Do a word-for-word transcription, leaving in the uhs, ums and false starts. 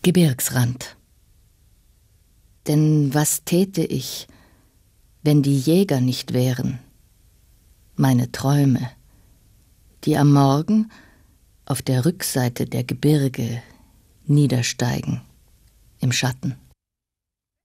Gebirgsrand. Denn was täte ich, wenn die Jäger nicht wären? Meine Träume, die am Morgen auf der Rückseite der Gebirge niedersteigen, im Schatten.